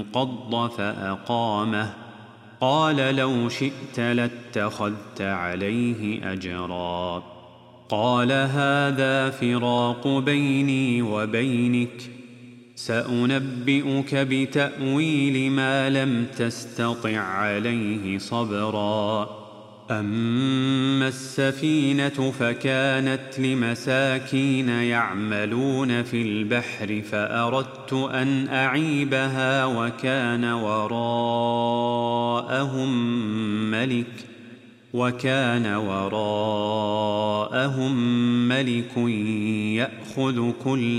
انقض فأقامه قال لو شئت لاتخذت عليه أجرا قال هذا فراق بيني وبينك سأنبئك بتأويل ما لم تستطع عليه صبرا أما السفينة فكانت لمساكين يعملون في البحر فأردت أن أعيبها وكان وراءهم ملك يأخذ كل